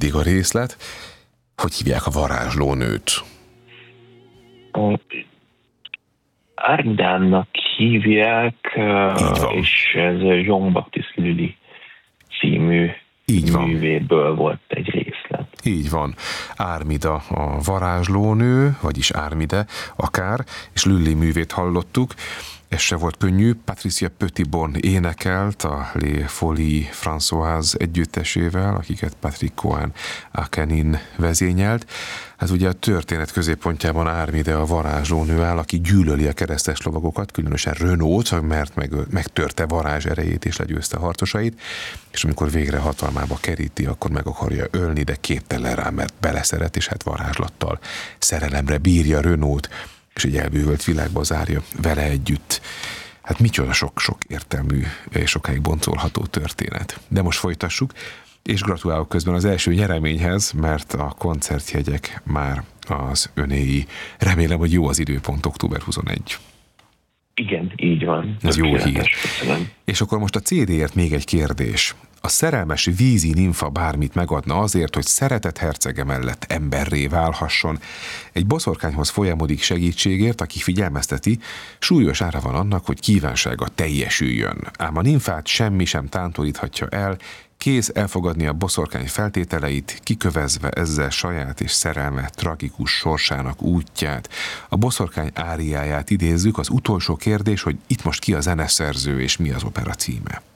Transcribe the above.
eddig a részlet. Hogy hívják a varázslónőt? Ármidának hívják, és ez Jean-Baptiste Lully című művéből volt egy részlet. Így van. Ármida a varázslónő, vagyis Ármide akár, és Lully művét hallottuk. Ez se volt könnyű. Patricia Petitbon énekelt a Les Folies Françoise együttesével, akiket Patrick Cohen-Akenin vezényelt. Hát ugye a történet középpontjában Ármide a varázslónő áll, aki gyűlöli a keresztes lovagokat, különösen Renaud-t, mert megtörte varázs erejét és legyőzte harcosait, és amikor végre hatalmába keríti, akkor meg akarja ölni, de képtelen rá, mert beleszeret, és hát varázslattal szerelemre bírja Renaud-t, és egy elbűvölt világba zárja vele együtt. Hát micsoda sok értelmű és sokáig boncolható történet. De most folytassuk, és gratulálok közben az első nyereményhez, mert a koncertjegyek már az önéi. Remélem, hogy jó az időpont, október 21. Igen, így van. Ez jó hír. Köszönöm. És akkor most a CD-ért még egy kérdés. A szerelmes vízi nimfa bármit megadna azért, hogy szeretett hercege mellett emberré válhasson. Egy boszorkányhoz folyamodik segítségért, aki figyelmezteti, súlyos ára van annak, hogy kívánsága teljesüljön. Ám a nimfát semmi sem tántoríthatja el, kész elfogadni a boszorkány feltételeit, kikövezve ezzel saját és szerelme tragikus sorsának útját. A boszorkány áriáját idézzük, az utolsó kérdés, hogy itt most ki a zeneszerző és mi az opera címe.